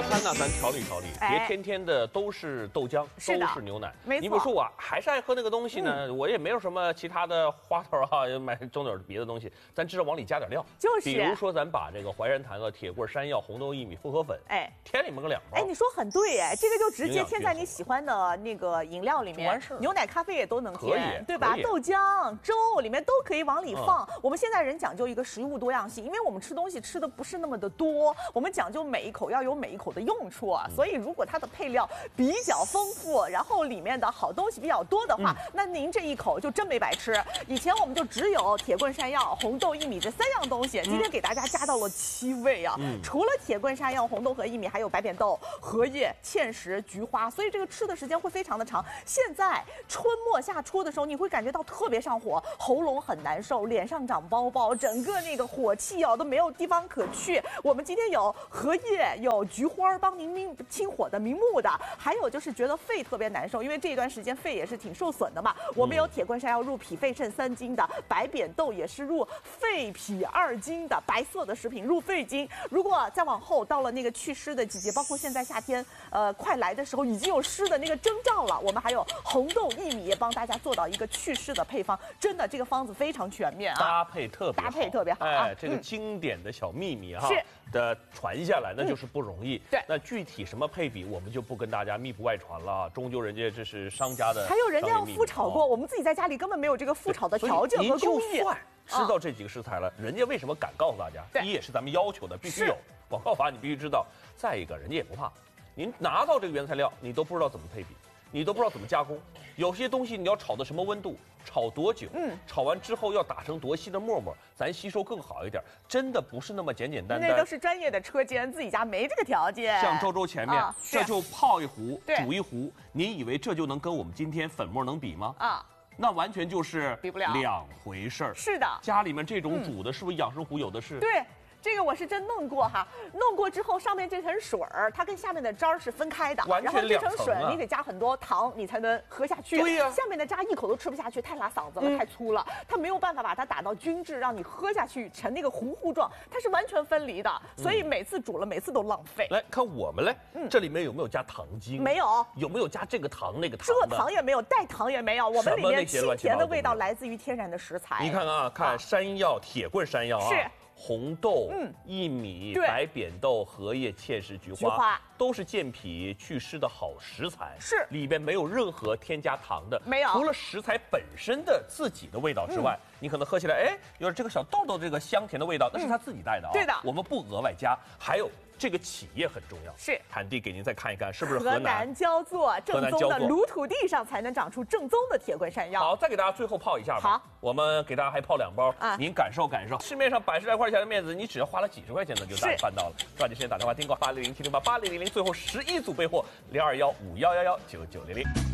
餐呢，咱调理调理，别天天的都是豆浆，都是牛奶。 没错。 你比如说我还是爱喝那个东西呢，我也没有什么其他的花头啊，买中点别的东西，咱至少往里加点料。就是。比如说咱把这个淮山坛子、铁棍山药、红豆薏米复合粉，添里面个2包。 你说很对这个就直接添在你喜欢的那个饮料里面，牛奶、咖啡也都能添，对吧？豆浆、粥里面都可以往里放。我们现在人讲究一个食物多样性，因为我们吃东西吃的不是那么的多，我们讲究每一口要有每一口的用处啊。所以如果它的配料比较丰富，然后里面的好东西比较多的话，那您这一口就真没白吃。以前我们就只有铁棍山药、红豆薏米这3样东西，今天给大家加到了7味啊。除了铁棍山药、红豆和薏米，还有白扁豆、荷叶、芡实、菊花，所以这个吃的时间会非常的长。现在春末夏初的时候，你会感觉到特别上火，喉咙很难受，脸上长包包，整个那个火气都没有地方可去。我们今天有荷叶，有菊花帮您清火的、明目的，还有就是觉得肺特别难受，因为这一段时间肺也是挺受损的嘛。我们有铁棍山药入脾肺肾3经的，白扁豆也是入肺脾2经的，白色的食品入肺经。如果再往后到了那个祛湿的季节，包括现在夏天快来的时候，已经有湿的那个征兆了。我们还有红豆薏米也帮大家做到一个祛湿的配方，真的这个方子非常全面啊， 搭配特别好。这个经典的小秘密哈的传下来，那就是不容易。 对， 那具体什么配比，我们就不跟大家密不外传了，终究人家这是商家的。 还有人家要复炒过，我们自己在家里根本没有这个复炒的条件和工艺。 知道这几个食材了，人家为什么敢告诉大家？第一也是咱们要求的，必须有广告法，你必须知道。再一个，人家也不怕，您拿到这个原材料，你都不知道怎么配比，你都不知道怎么加工。有些东西你要炒到什么温度，炒多久，炒完之后要打成多细的沫沫，咱吸收更好一点，真的不是那么简简单单。 那都是专业的车间，自己家没这个条件。 像周前面，这就泡一壶，煮一壶，您以为这就能跟我们今天粉末能比吗？那完全就是比不了 2回事儿。 是的， 家里面这种煮的，是不是养生壶有的是？ 对。这个我是真弄过哈，弄过之后上面这层水儿，它跟下面的渣儿是分开的， 完全2层。 然后这层水你得加很多糖，你才能喝下去。 对呀， 下面的渣一口都吃不下去，太拉嗓子了，太粗了，它没有办法把它打到均质，让你喝下去成那个糊糊状，它是完全分离的，所以每次煮了每次都浪费。 来看我们嘞，这里面有没有加糖精？ 没有。 有没有加这个糖那个糖？ 这糖也没有，代糖也没有，我们里面清甜的味道来自于天然的食材。 你看啊，看山药，铁棍山药啊。 是。 红豆、薏米、白扁豆、荷叶、芡实、菊花，都是健脾祛湿的好食材。 是， 里边没有任何添加糖的， 没有。 除了食材本身的自己的味道之外，你可能喝起来，有点这个小豆豆这个香甜的味道，那是它自己带的啊。 对的， 我们不额外加。还有这个企业很重要， 是。 产地给您再看一看，是不是河南焦作正宗的卤土地上才能长出正宗的铁棍山药。 好，再给大家最后泡一下吧。 好， 我们给大家还泡2包您感受感受。市面上100来块钱的面子，你只要花了几十块钱呢，就办到了。抓紧时间打电话订购800-708-8000，最后11组备货，0215119900。